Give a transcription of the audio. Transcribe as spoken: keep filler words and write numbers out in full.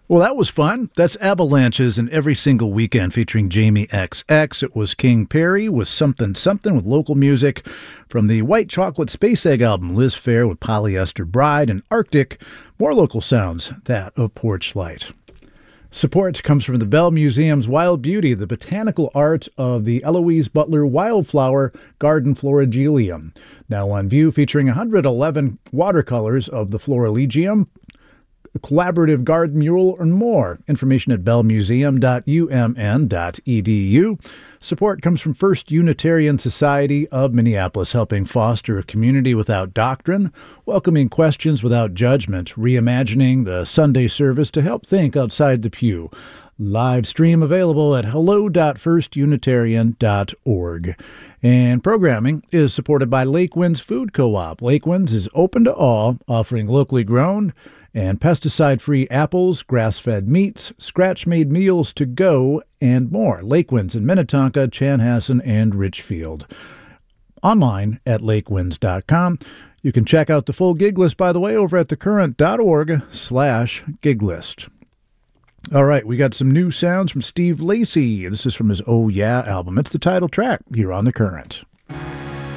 Well, that was fun. That's Avalanches and Every Single Weekend featuring Jamie X X. It was King Perry with Something Something with local music from the White Chocolate Space Egg album, Liz Phair with Polyester Bride, and Arctic, more local sounds, that of Porch Light. Support comes from the Bell Museum's Wild Beauty, the botanical art of the Eloise Butler Wildflower Garden Florigelium. Now on view, featuring one hundred eleven watercolors of the Florilegium, a collaborative garden mural, and more. Information at bell museum dot u m n dot e d u. Support comes from First Unitarian Society of Minneapolis, helping foster a community without doctrine, welcoming questions without judgment, reimagining the Sunday service to help think outside the pew. Live stream available at hello dot first unitarian dot org. And programming is supported by Lake Winds Food Co-op. Lake Winds is open to all, offering locally grown and pesticide-free apples, grass-fed meats, scratch-made meals to go, and more. Lake Winds in Minnetonka, Chanhassen, and Richfield. Online at lake winds dot com. You can check out the full gig list, by the way, over at thecurrent.org slash gig list. All right, we got some new sounds from Steve Lacy. This is from his Oh Yeah album. It's the title track here on The Current.